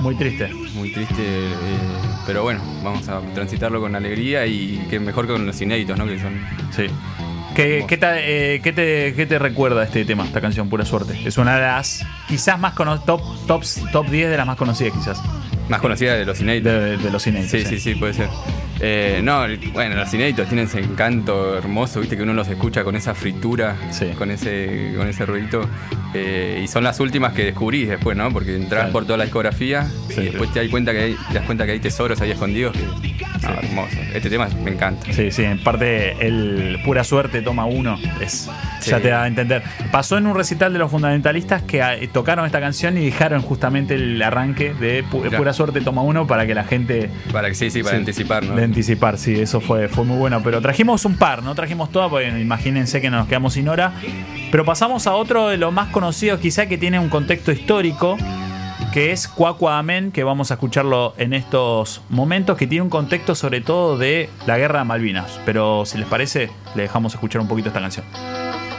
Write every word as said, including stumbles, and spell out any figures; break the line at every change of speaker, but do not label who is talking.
Muy triste.
Muy triste, eh, pero bueno, vamos a transitarlo con alegría y que mejor que con los inéditos, ¿no? Que son...
Sí. ¿Qué, qué, ta, eh, ¿qué, te, ¿Qué te recuerda este tema, esta canción, Pura Suerte? Es una de las quizás más conocidas, top, tops, top diez de las más conocidas quizás.
Más conocida de los inéditos.
De, de los inéditos.
Sí, sí, sí, sí, puede ser. Eh, no, bueno, los inéditos tienen ese encanto hermoso, viste, que uno los escucha con esa fritura,
sí.
con ese con ese ruidito. Eh, y son las últimas que descubrís después, ¿no? Porque entras claro. por toda la discografía sí, y después sí. te das cuenta que hay, te das cuenta que hay tesoros ahí escondidos. Que, no, sí. hermoso. Este tema me encanta.
Sí, sí, en parte el Pura Suerte toma uno, es, sí. ya te da a entender. Pasó en un recital de los Fundamentalistas que a, tocaron esta canción y dejaron justamente el arranque de pu- Pura Suerte toma uno para que la gente...
Para que sí, sí, para sí, anticipar, ¿no?
De anticipar, sí, eso fue, fue muy bueno. Pero trajimos un par, no trajimos todas, porque imagínense que nos quedamos sin hora. Pero pasamos a otro de los más conocidos, quizá que tiene un contexto histórico, que es Cuacua Amén, que vamos a escucharlo en estos momentos, que tiene un contexto sobre todo de la Guerra de Malvinas. Pero si les parece, le dejamos escuchar un poquito esta canción.